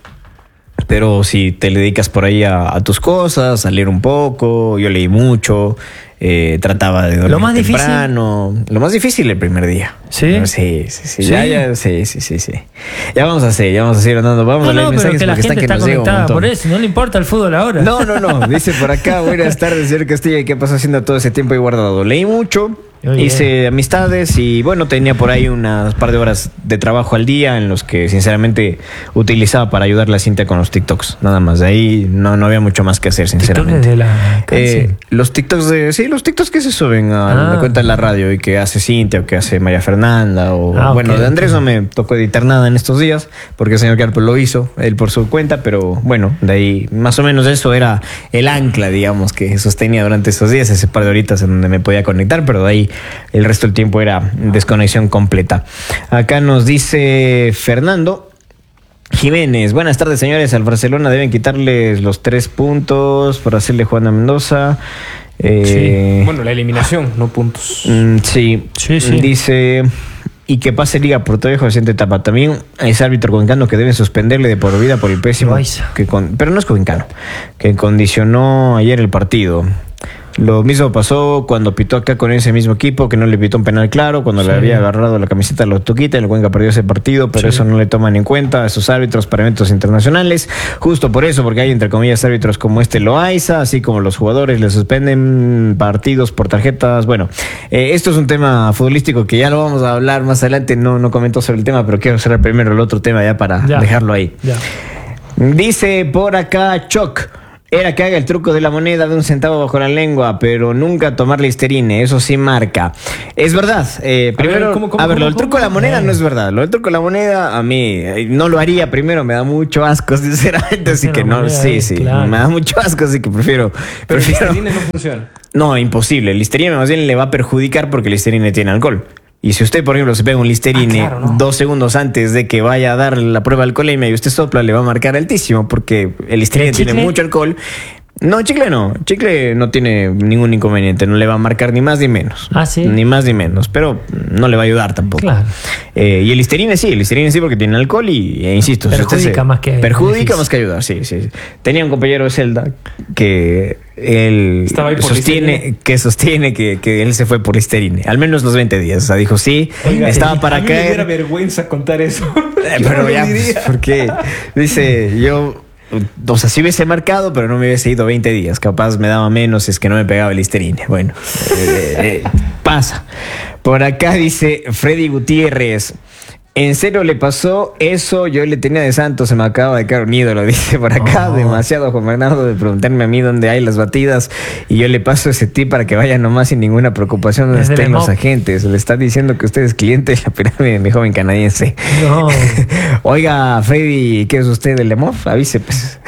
S3: Pero si te dedicas por ahí a, a tus cosas, a leer un poco, yo leí mucho, eh, trataba de dormir
S2: Lo más difícil-
S3: temprano. Lo más difícil el primer día.
S2: ¿Sí?
S3: Sí, sí, sí.
S2: ¿Sí?
S3: Ya, ya, sí, sí, sí, sí. Ya vamos a hacer, ya vamos a seguir andando. Vamos
S2: No,
S3: a leer
S2: no, pero
S3: mensajes
S2: que la
S3: porque
S2: gente
S3: están
S2: está
S3: que nos llega un
S2: conectada
S3: montón.
S2: por eso. No le importa el fútbol ahora.
S3: No, no, no. Dice por acá, buenas tardes, señor Castillo. ¿Y qué pasó haciendo todo ese tiempo ahí guardado? Leí mucho,
S2: Muy
S3: hice
S2: bien.
S3: amistades y bueno, tenía por ahí unas par de horas de trabajo al día en los que sinceramente utilizaba para ayudarle a Cintia con los TikToks. Nada más. De ahí no, no había mucho más que hacer,
S2: TikTok
S3: sinceramente.
S2: desde la
S3: Eh,
S2: cárcel.
S3: los TikToks de. Sí, los TikToks que se suben a
S2: Ah.
S3: la cuenta de la radio y que hace Cintia o que hace María Fernanda o.
S2: Ah,
S3: bueno,
S2: ok,
S3: de Andrés
S2: ok.
S3: no me tocó editar nada en estos días porque el señor Carpo lo hizo, él por su cuenta, pero bueno, de ahí más o menos eso era el ancla, digamos, que sostenía durante esos días, ese par de horitas en donde me podía conectar, pero de ahí el resto del tiempo era desconexión completa. Acá nos dice Fernando Jiménez, buenas tardes señores, al Barcelona deben quitarles los tres puntos por hacerle Juan a Mendoza. Eh,
S1: sí. Bueno, la eliminación, no puntos.
S3: Mm, sí.
S2: Sí, sí.
S3: Dice... Y que pase Liga Portoviejo de siguiente etapa. También es árbitro covincano que deben suspenderle de por vida por el pésimo. Que con, pero no es covincano. Que condicionó ayer el partido. Lo mismo pasó cuando pitó acá con ese mismo equipo, que no le pitó un penal claro, cuando sí. le había agarrado la camiseta lo Toquita, el Cuenca perdió ese partido, pero sí. eso no le toman en cuenta a esos árbitros para eventos internacionales, justo por eso, porque hay entre comillas árbitros como este Loaiza, así como los jugadores le suspenden partidos por tarjetas. Bueno, eh, esto es un tema futbolístico que ya lo vamos a hablar más adelante, no, no comento sobre el tema, pero quiero cerrar primero el otro tema ya para ya. dejarlo ahí. Ya. Dice por acá Choc. Era que haga el truco de la moneda de un centavo bajo la lengua, pero nunca tomar Listerine, eso sí marca. Es verdad. Eh, primero, a ver, ¿cómo, cómo, a ver lo del truco de la moneda no es verdad. Lo del truco de la moneda, a mí eh, no lo haría. Primero, me da mucho asco, sinceramente, así que no, sí, sí, claro. me da mucho asco, así que prefiero.
S1: Pero
S3: prefiero,
S1: el Listerine no funciona.
S3: No, imposible. El Listerine más bien le va a perjudicar porque el Listerine tiene alcohol. Y si usted, por ejemplo, se pega un Listerine ah, claro, ¿no? dos segundos antes de que vaya a dar la prueba de alcoholemia y usted sopla, le va a marcar altísimo porque el Listerine tiene mucho alcohol. No, chicle no. Chicle no tiene ningún inconveniente. No le va a marcar ni más ni menos.
S2: Ah, sí.
S3: Ni más ni menos. Pero no le va a ayudar tampoco.
S2: Claro.
S3: Eh, y el Listerine sí. El Listerine sí porque tiene alcohol y, e, insisto.
S2: Perjudica
S3: si usted se,
S2: más que
S3: Perjudica más que ayudar, sí, sí. Tenía un compañero de celda que él sostiene, que sostiene que, que él se fue por Listerine. Al menos los veinte días. O sea, dijo sí. Oiga, estaba para
S1: a mí
S3: caer.
S1: Me diera vergüenza contar eso.
S3: Eh, pero ya, pues, porque dice yo... O sea, sí hubiese marcado, pero no me hubiese ido veinte días. Capaz me daba menos, es que no me pegaba el Listerine. Bueno, eh, eh, pasa. Por acá dice Freddy Gutiérrez. ¿En serio le pasó eso? Yo le tenía de santo, se me acaba de caer un ídolo, dice por acá. Oh. Demasiado Juan Bernardo de preguntarme a mí dónde hay las batidas y yo le paso ese tip para que vaya nomás sin ninguna preocupación donde Desde estén los agentes. Le está diciendo que usted es cliente de la pirámide de mi joven canadiense. No. Oiga, Freddy, ¿qué es usted del Lemov? Avise, pues.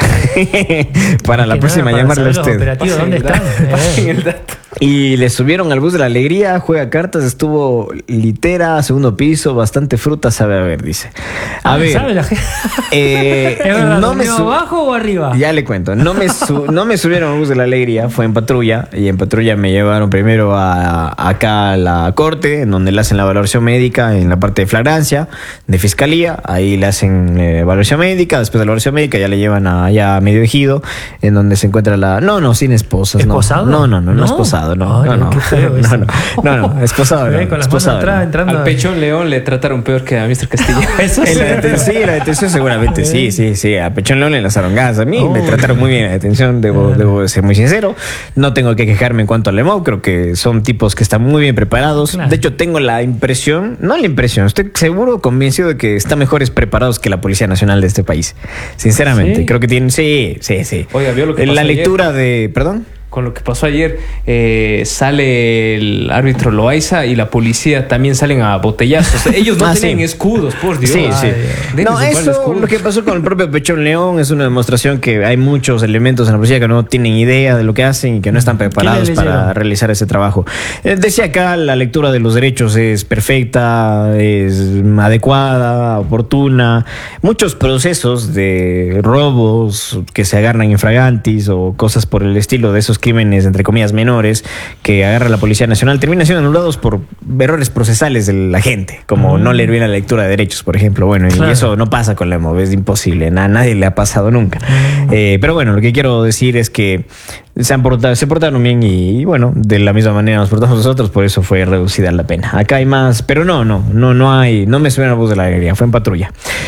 S3: para la próxima para llamarle a usted.
S2: ¿Dónde están?
S3: el dato. Y le subieron al bus de la alegría, juega cartas, estuvo litera, segundo piso, bastante fruta, sabe a ver, dice. A
S2: ah,
S3: ver,
S2: ¿sabe la gente?
S3: Eh,
S2: ¿Es verdad,
S3: no me
S2: abajo o arriba?
S3: Ya le cuento, no me, su no me subieron al bus de la alegría, fue en patrulla, y en patrulla me llevaron primero a, acá a la corte, en donde le hacen la valoración médica en la parte de flagrancia, de fiscalía, ahí le hacen eh, valoración médica, después de la valoración médica ya le llevan a, allá a Medio Ejido, en donde se encuentra la... No, no, sin esposas.
S2: ¿Esposado?
S3: No, no, no, no, no esposado. No, Ay, no, no, no, no, no, no, esposado. No,
S2: con las
S3: esposado,
S2: manos atrás, entrando
S1: al Pechón León le trataron peor que a mister Castillo.
S3: Eso sí. La detención, sí, la detención seguramente, sí, sí, sí. A Pechón León le lanzaron gas. A mí oh. me trataron muy bien la detención, debo, debo ser muy sincero. No tengo que quejarme en cuanto al Lemov, creo que son tipos que están muy bien preparados. Claro. De hecho, tengo la impresión, no la impresión, estoy seguro, convencido de que están mejores preparados que la Policía Nacional de este país. Sinceramente, ¿Sí? creo que tienen, sí, sí, sí.
S1: Oiga, ¿vio lo que
S3: pasó
S1: La
S3: lectura
S1: ayer?
S3: de, perdón.
S1: Con lo que pasó ayer, eh, sale el árbitro Loaiza y la policía también salen a botellazos. Ellos no ah, tienen sí. escudos, por Dios.
S3: Sí, sí. Ay, no, eso, lo que pasó con el propio Pechón León es una demostración que hay muchos elementos en la policía que no tienen idea de lo que hacen y que no están preparados para realizar ese trabajo. Eh, decía acá, la lectura de los derechos es perfecta, es adecuada, oportuna. Muchos procesos de robos que se agarran infragantis o cosas por el estilo de esos crímenes, entre comillas, menores, que agarra la Policía Nacional, terminan siendo anulados por errores procesales de la gente, como mm. no leer bien la lectura de derechos, por ejemplo. Bueno, claro. y eso no pasa con la Lemov, es imposible, a nadie le ha pasado nunca. Mm. Eh, pero bueno, lo que quiero decir es que se, han portado, se portaron bien y, y, bueno, de la misma manera nos portamos nosotros, por eso fue reducida la pena. Acá hay más, pero no, no, no, no hay, no me subieron al bus de la alegría, fue en patrulla.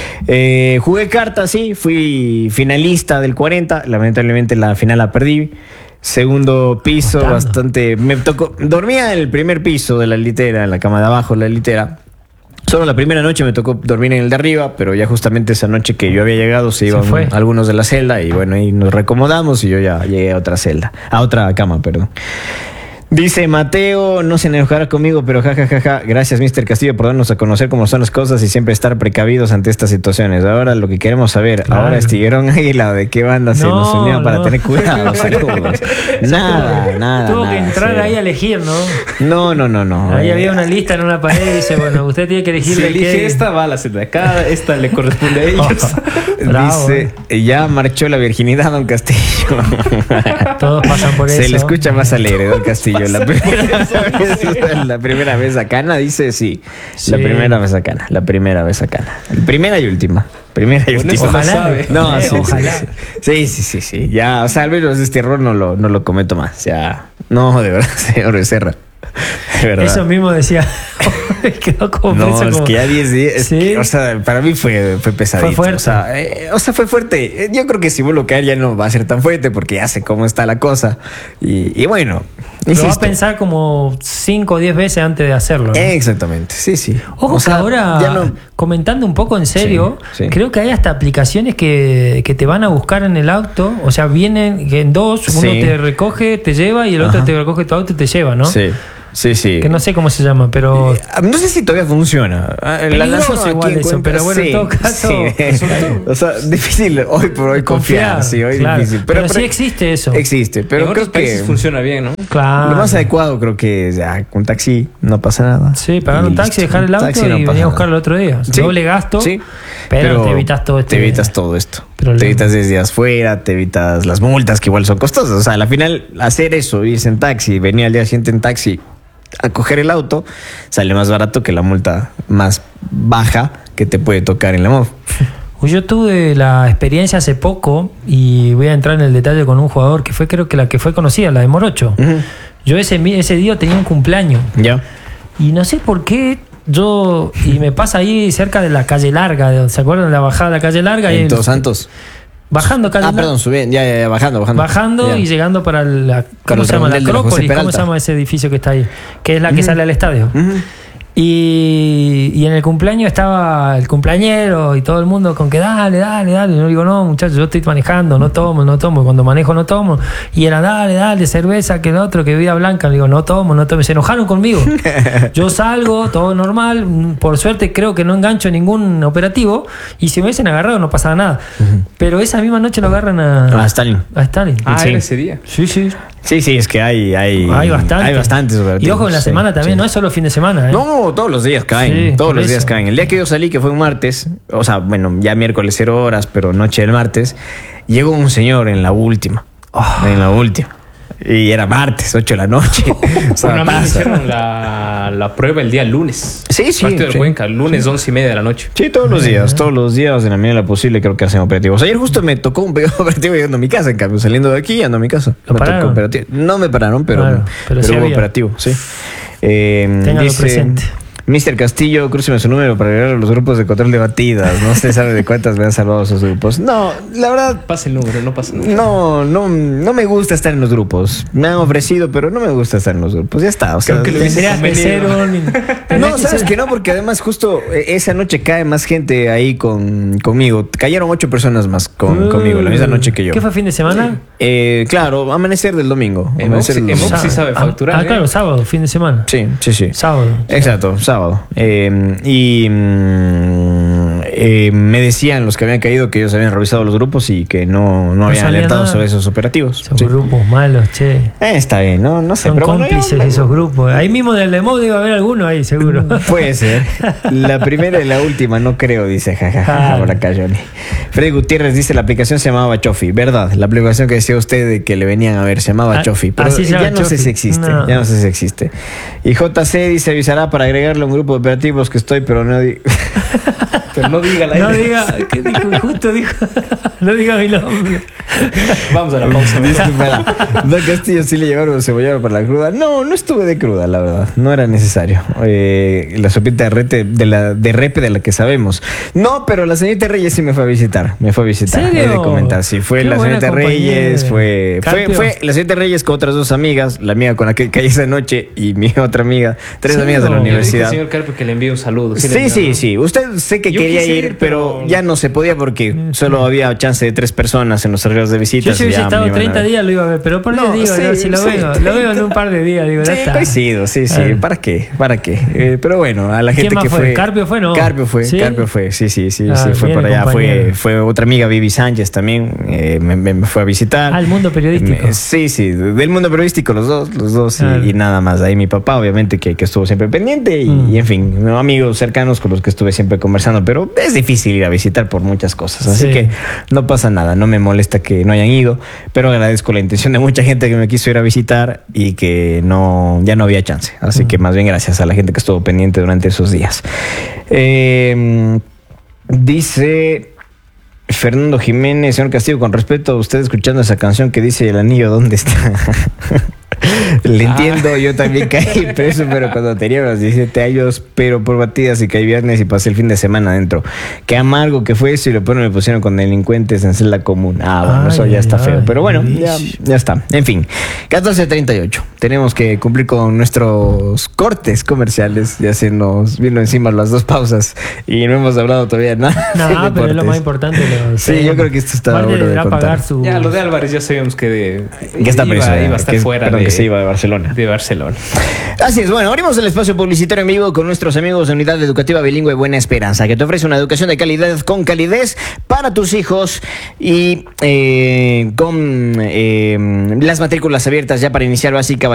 S3: Eh, jugué cartas, sí, fui finalista del cuarenta, lamentablemente la final la perdí. Segundo piso, Montando. bastante... Me tocó... Dormía en el primer piso de la litera, en la cama de abajo de la litera. Solo la primera noche me tocó dormir en el de arriba, pero ya justamente esa noche que yo había llegado se iban se algunos de la celda y bueno, ahí nos recomodamos y yo ya llegué a otra celda, a otra cama, perdón. Dice Mateo, no se enojará conmigo, pero jajajaja. Ja, ja, ja. Gracias, mister Castillo, por darnos a conocer cómo son las cosas y siempre estar precavidos ante estas situaciones. Ahora lo que queremos saber, claro. Ahora es Tiguerón Águila, ¿de qué banda no, se nos unió no. para tener cuidado? Saludos. Nada, nada.
S2: Tuvo
S3: nada,
S2: que entrar
S3: sí.
S2: ahí a elegir, ¿no?
S3: No, no, no, no.
S2: Ahí eh. había una lista en una pared y dice, bueno, usted tiene que elegir.
S1: Si elige qué... esta, va a la de acá, esta le corresponde a ellos.
S3: Oh, bravo, dice, eh. ya marchó la virginidad, don Castillo.
S2: Todos pasan por
S3: se
S2: eso.
S3: Se le escucha más alegre, don Castillo. La primera, vez, la primera vez a Cana, dice sí. sí. La primera vez a Cana. La primera vez a Cana. Primera y última. Primera y última.
S2: Ojalá. Sabe.
S3: No,
S2: eh,
S3: sí,
S2: ojalá.
S3: Sí, sí, sí, sí, sí. Ya, o sea, al menos este error no lo, no lo cometo más. Ya. No, de verdad, señor Becerra. De verdad.
S2: Eso mismo decía. Quedó como
S3: no,
S2: como...
S3: es que ya diez días.
S2: ¿Sí?
S3: Que, o sea, para mí fue, fue pesadito.
S2: Fue fuerte.
S3: O sea, eh, o sea, fue fuerte. Yo creo que si vuelvo a caer ya no va a ser tan fuerte porque ya sé cómo está la cosa. Y, y bueno.
S2: Lo insisto. Va a pensar como cinco o diez veces antes de hacerlo, ¿no?
S3: Exactamente, sí, sí.
S2: Ojo, o sea, que ahora, no... comentando un poco en serio, sí, sí. creo que hay hasta aplicaciones que, que te van a buscar en el auto. O sea, vienen en dos, uno sí. te recoge, te lleva y el otro Ajá. te recoge tu auto y te lleva, ¿no?
S3: Sí. Sí, sí.
S2: Que no sé cómo se llama, pero...
S3: No sé si todavía funciona.
S2: La lanzó igual eso, pero bueno, sí, en todo caso...
S3: Sí. O sea, difícil hoy por hoy confiar. confiar sí, hoy
S2: claro.
S3: difícil.
S2: Pero, pero, pero sí existe eso.
S3: Existe, pero
S1: en
S3: creo
S1: otros países
S3: que...
S1: funciona bien, ¿no?
S2: Claro.
S3: Lo más adecuado creo que es ya, un taxi, no pasa nada.
S2: Sí, pagar un taxi, dejar el auto taxi, y no venir a buscarlo el otro día. Sí. Doble gasto, sí. pero, pero te evitas todo esto.
S3: Te evitas todo esto. Problema. Te evitas desde afuera, te evitas las multas que igual son costosas. O sea, al final, hacer eso, irse en taxi, venir al día siguiente en taxi a coger el auto, sale más barato que la multa más baja que te puede tocar en la M O V.
S2: Yo tuve la experiencia hace poco y voy a entrar en el detalle con un jugador que fue, creo que la que fue conocida, la de Morocho. Uh-huh. Yo ese, ese día tenía un cumpleaños.
S3: Ya. Yeah.
S2: Y no sé por qué yo, y me pasa ahí cerca de la calle Larga, ¿se acuerdan de la bajada de la calle Larga?
S3: En Todos Santos.
S2: Bajando calle
S3: Ah, perdón, subiendo, ya, ya, ya, bajando, bajando.
S2: Bajando ya. Y llegando para la, ¿cómo se llama? La Acrópolis, ¿cómo se llama ese edificio que está ahí? Que es la que uh-huh. sale al estadio. Uh-huh. Y, y en el cumpleaños estaba el cumpleañero y todo el mundo con que dale, dale, dale. Y yo digo, no, muchachos, yo estoy manejando, no tomo, no tomo. Cuando manejo no tomo. Y era, dale, dale, cerveza, que el otro, que bebida blanca. Le digo, no tomo, no tomo. Se enojaron conmigo. Yo salgo, todo normal. Por suerte creo que no engancho ningún operativo. Y si me hubiesen agarrado no pasaba nada. Uh-huh. Pero esa misma noche lo agarran a...
S3: A Stalin.
S2: A Stalin.
S1: Ah,
S2: sí.
S1: ¿era ese día?
S2: Sí, sí.
S3: Sí, sí, es que hay... Hay,
S2: hay bastantes.
S3: Hay bastantes operativos.
S2: Y ojo, en la semana sí, también, sí. no es solo fin de semana. ¿eh?
S3: No, todos los días caen. Sí, todos los días
S2: eso.
S3: caen. El día que yo salí, que fue un martes, o sea, bueno, ya miércoles cero horas, pero noche del martes, llegó un señor en la última. Oh. En la última. Y era martes, ocho de la noche.
S1: O sea, bueno, me hicieron la, la prueba el día lunes.
S3: Sí, sí.
S1: Partido del
S3: sí.
S1: Cuenca, lunes once y media de la noche.
S3: Sí, todos los días, uh-huh. todos los días, en la medida de lo posible, creo que hacen operativos. Ayer justo me tocó un operativo llegando a mi casa, en cambio, saliendo de aquí, ando a mi casa.
S2: ¿Lo
S3: me
S2: pararon?
S3: Tocó operativo. No me pararon, pero,
S2: claro, pero,
S3: pero
S2: sí
S3: hubo
S2: había.
S3: operativo, sí. Eh,
S2: Téngalo
S3: dice,
S2: presente.
S3: mister Castillo, crúceme su número para agregar a los grupos de control de batidas. No se sabe de cuántas me han salvado esos grupos. No, la verdad...
S1: Pasa el número, no pasa el número.
S3: No, no, no me gusta estar en los grupos. Me han ofrecido, pero no me gusta estar en los grupos. Ya está. O sea,
S2: creo que lo tendrías que ser un...
S3: No, sabes que no, porque además justo esa noche cae más gente ahí con, conmigo. Cayeron ocho personas más con, uh, conmigo la misma noche que yo.
S2: ¿Qué fue fin de semana?
S3: Eh, claro, amanecer del domingo.
S1: En Moxie sí sabe facturar.
S2: Ah, ¿eh? Claro, sábado, fin de semana.
S3: Sí, sí, sí.
S2: Sábado.
S3: Exacto, sábado. Eh, y mm, eh, me decían los que habían caído que ellos habían revisado los grupos y que no, no, no habían alertado nada. Sobre esos operativos.
S2: Son
S3: sí.
S2: grupos malos, che.
S3: Eh, está bien, no, no sé.
S2: Son
S3: pero
S2: cómplices bueno, yo, esos grupos. Ahí mismo del Demo debe haber alguno ahí, seguro.
S3: Puede ser. La primera y la última, no creo, dice jajaja. Por acá, Johnny. Freddy Gutiérrez dice: la aplicación se llamaba Chofi. Verdad, la aplicación que decía usted de que le venían a ver se llamaba ah, Chofi. Pero ya no Chofi. sé si existe. No. Ya no sé si existe. Y J C dice: avisará para agregarle a un grupo de operativos que estoy, pero no diga.
S1: Pero no diga la
S2: No diga, ¿qué dijo? Justo dijo. No diga mi nombre.
S1: Vamos a la pausa.
S3: Don Castillo, sí le llevaron cebollado para la cruda. No, no estuve de cruda, la verdad. No era necesario. Eh, la sopita de, rete, de, la, de repe de la que sabemos. No, pero la señorita Reyes sí me fue a visitar. Me fue a visitar.
S2: ¿Serio?
S3: He de comentar. Sí, fue
S2: Qué
S3: la señorita Reyes. Fue, fue, fue la señorita Reyes con otras dos amigas. La amiga con la que caí esa noche y mi otra amiga. Tres
S2: ¿Serio?
S3: amigas de la universidad.
S1: Señor Carpio, que le envíe un saludo.
S3: Sí, sí, sí, sí. Usted sé que
S1: Yo
S3: quería ir,
S1: ir,
S3: pero...
S1: pero
S3: ya no se podía porque
S2: Sí.
S3: solo había chance de tres personas en los arreglos de
S2: Yo
S3: visitas.
S2: si
S3: y
S2: hubiese
S3: ya me
S2: estado
S3: iban a
S2: treinta
S3: ver.
S2: días lo iba a ver, pero por
S3: No,
S2: eso digo,
S3: sí,
S2: yo, si lo
S3: sí.
S2: veo, lo veo en un par de días, digo, ya
S3: Sí,
S2: está.
S3: coincido, sí, sí.
S2: Ah.
S3: ¿Para qué? ¿Para qué? Eh, pero bueno, a la
S2: ¿Quién
S3: gente
S2: más
S3: que
S2: fue?
S3: fue.
S2: ¿Carpio fue, no?
S3: Carpio fue,
S2: ¿Sí?
S3: Carpio fue, sí, sí, sí,
S2: Ah,
S3: sí, fue
S2: bien,
S3: por allá. Fue,
S2: compañero.
S3: fue otra amiga, Vivi Sánchez también, eh, me, me- me fue a visitar.
S2: Al mundo periodístico.
S3: Me- sí, sí, del mundo periodístico, los dos, los dos, y-
S2: Ah.
S3: y, nada más. Ahí mi papá, obviamente, que, que estuvo siempre pendiente, y,
S2: Mm.
S3: y, en fin, ¿no? Amigos cercanos con los que estuve siempre conversando, pero es difícil ir a visitar por muchas cosas, así
S2: Sí.
S3: que no pasa nada, no me molesta que no hayan ido, pero agradezco la intención de mucha gente que me quiso ir a visitar y que no, ya no había chance, así
S2: Mm.
S3: que más bien gracias a la gente que estuvo pendiente durante esos días. Eh, dice... Fernando Jiménez, señor Castillo, con respeto a usted escuchando esa canción que dice El anillo, ¿dónde está? Le
S1: Ah.
S3: entiendo, yo también caí preso, pero cuando tenía unos diecisiete años, pero por batidas y caí viernes y pasé el fin de semana adentro. Qué amargo que fue eso y lo peor me pusieron con delincuentes en celda común. Ah, bueno,
S2: Ay,
S3: eso ya está
S2: ay,
S3: feo.
S2: ay,
S3: Pero bueno, ya,
S2: bicho.
S3: ya está. En fin, catorce treinta y ocho. Tenemos que cumplir con nuestros cortes comerciales. Ya se nos vino encima las dos pausas y no hemos hablado todavía nada.
S2: No,
S3: de
S2: pero es lo
S3: deportes.
S2: más importante. Lo,
S3: Sí, yo creo que esto está
S2: Valde
S3: bueno de
S2: deberá
S3: contar.
S2: pagar su...
S1: Ya, lo de Álvarez ya sabíamos que, de,
S3: Que está
S1: iba,
S3: preso,
S1: iba
S3: eh,
S1: a estar
S3: que es-
S1: fuera
S3: perdón,
S1: de,
S3: que se iba de Barcelona.
S1: de Barcelona.
S3: Así es, bueno, abrimos el espacio publicitario en vivo con nuestros amigos de Unidad Educativa Bilingüe Buena Esperanza, que te ofrece una educación de calidad con calidez para tus hijos y eh, con eh, las matrículas abiertas ya para iniciar básica.